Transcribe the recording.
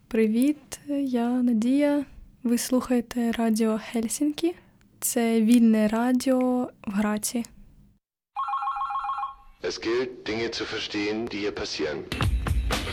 Привіт, я Надія. Ви слухаєте Радіо Хельсінкі. Це вільне радіо в Граці. Es gilt, Dinge zu verstehen, die hier passieren.